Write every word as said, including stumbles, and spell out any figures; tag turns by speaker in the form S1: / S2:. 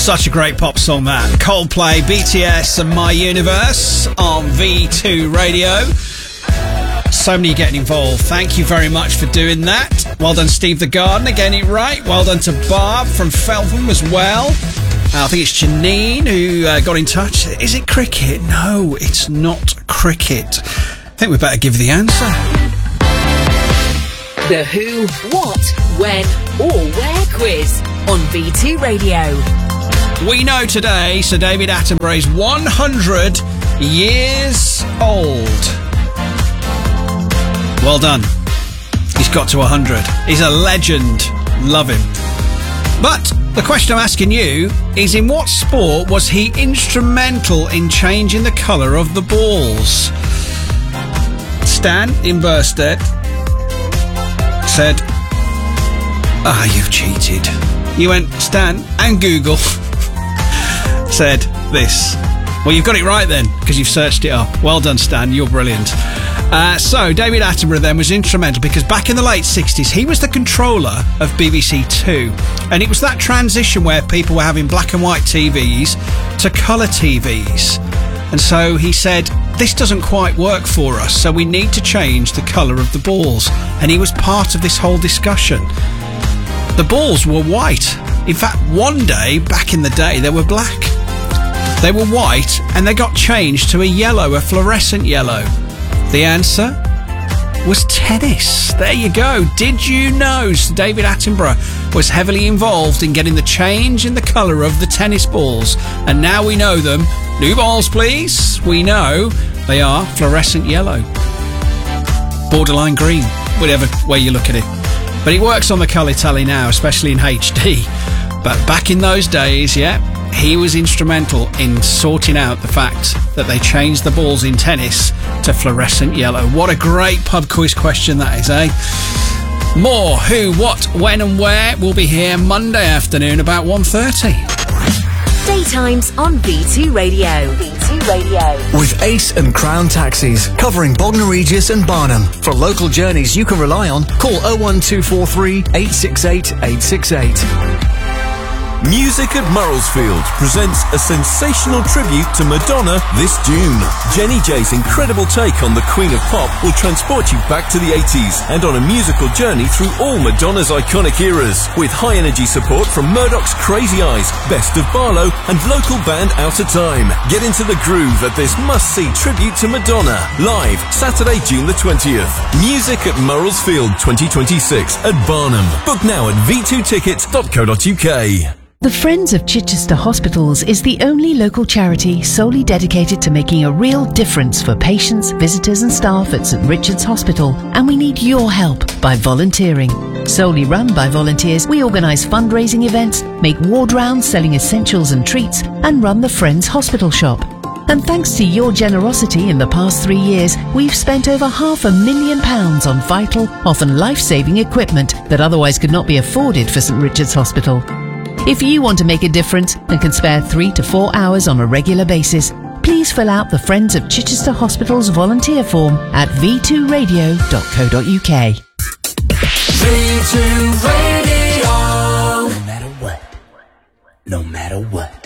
S1: Such a great pop song, that. Coldplay, B T S and My Universe on V two Radio. So many getting involved. Thank you very much for doing that. Well done, Steve the Gardener, getting it right. Well done to Barb from Feltham as well. Uh, I think it's Janine who uh, got in touch. Is it cricket? No, it's not cricket. I think we better give the answer.
S2: The who, what, when or where quiz on V two Radio.
S1: We know today Sir David Attenborough is one hundred years old. Well done. He's got to one hundred. He's a legend. Love him. But the question I'm asking you is, in what sport was he instrumental in changing the colour of the balls? Stan in Burstead said, ah, oh, you've cheated. You went, Stan, and Google said this. Well, you've got it right then, because you've searched it up. Well done, Stan. You're brilliant. Uh, so, David Attenborough then was instrumental because back in the late sixties, he was the controller of B B C Two. And it was that transition where people were having black and white T Vs to colour T Vs. And so he said, this doesn't quite work for us, so we need to change the colour of the balls. And he was part of this whole discussion. The balls were white. In fact, one day, back in the day, they were black. They were white, and they got changed to a yellow, a fluorescent yellow. The answer was tennis. There you go. Did you know David Attenborough was heavily involved in getting the change in the colour of the tennis balls? And now we know them. New balls, please. We know they are fluorescent yellow. Borderline green, whatever way you look at it. But it works on the colour telly now, especially in H D. But back in those days, yeah, he was instrumental in sorting out the fact that they changed the balls in tennis to fluorescent yellow. What a great pub quiz question that is, eh? More who, what, when and where will be here Monday afternoon about one thirty.
S2: Daytimes on V two Radio. V two Radio.
S3: With Ace and Crown Taxis, covering Bognor Regis and Barnham. For local journeys you can rely on, call oh one two four three, eight six eight, eight six eight.
S4: Music at Murrelsfield presents a sensational tribute to Madonna this June. Jenny J's incredible take on the Queen of Pop will transport you back to the eighties and on a musical journey through all Madonna's iconic eras, with high-energy support from Murdoch's Crazy Eyes, Best of Barlow and local band Out of Time. Get into the groove at this must-see tribute to Madonna, live Saturday, June the twentieth. Music at Murrelsfield twenty twenty-six at Barnham. Book now at v two tickets dot co dot uk.
S5: The Friends of Chichester Hospitals is the only local charity solely dedicated to making a real difference for patients, visitors and staff at St Richard's Hospital, and we need your help by volunteering. Solely run by volunteers, we organise fundraising events, make ward rounds selling essentials and treats, and run the Friends Hospital Shop. And thanks to your generosity in the past three years, we've spent over half a million pounds on vital, often life-saving equipment that otherwise could not be afforded for St Richard's Hospital. If you want to make a difference and can spare three to four hours on a regular basis, please fill out the Friends of Chichester Hospitals volunteer form at v two radio dot co dot uk.
S6: V two Radio. No matter what. No matter what.